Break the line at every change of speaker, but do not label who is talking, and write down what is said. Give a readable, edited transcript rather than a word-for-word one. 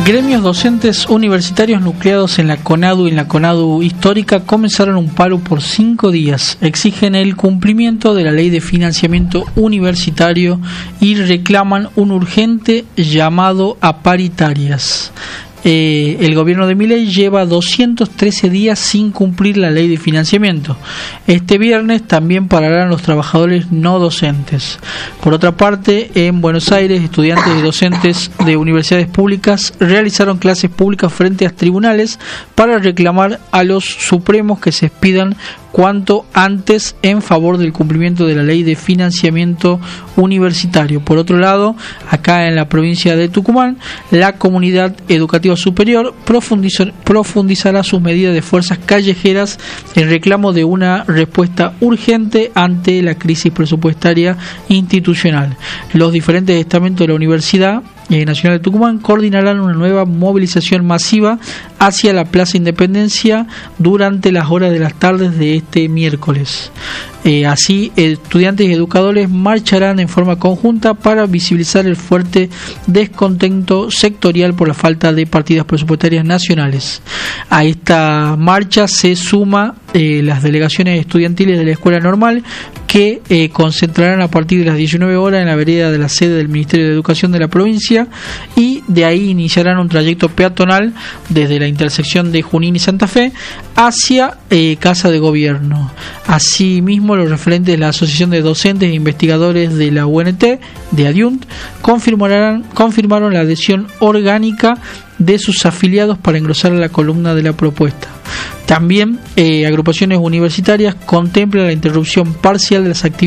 Gremios docentes universitarios nucleados en la CONADU y en la CONADU histórica comenzaron un paro por 5 días. Exigen el cumplimiento de la ley de financiamiento universitario y reclaman un urgente llamado a paritarias. El gobierno de Milei lleva 213 días sin cumplir la ley de financiamiento. Este viernes también pararán los trabajadores no docentes. Por otra parte, en Buenos Aires, estudiantes y docentes de universidades públicas realizaron clases públicas frente a tribunales para reclamar a los supremos que se expidan cuanto antes en favor del cumplimiento de la ley de financiamiento universitario. Por otro lado, acá en la provincia de Tucumán, la comunidad educativa superior profundizará sus medidas de fuerzas callejeras en reclamo de una respuesta urgente ante la crisis presupuestaria institucional. Los diferentes estamentos de la Universidad Nacional de Tucumán coordinarán una nueva movilización masiva hacia la Plaza Independencia durante las horas de las tardes de este miércoles. Así, estudiantes y educadores marcharán en forma conjunta para visibilizar el fuerte descontento sectorial por la falta de partidas presupuestarias nacionales. A esta marcha se suma las delegaciones estudiantiles de la Escuela Normal, que concentrarán a partir de las 19 horas en la vereda de la sede del Ministerio de Educación de la provincia, y de ahí iniciarán un trayecto peatonal desde la intersección de Junín y Santa Fe hacia Casa de Gobierno. Asimismo, los referentes de la Asociación de Docentes e Investigadores de la UNT, de ADIUNT, confirmaron la adhesión orgánica de sus afiliados para engrosar la columna de la propuesta. También agrupaciones universitarias contemplan la interrupción parcial de las actividades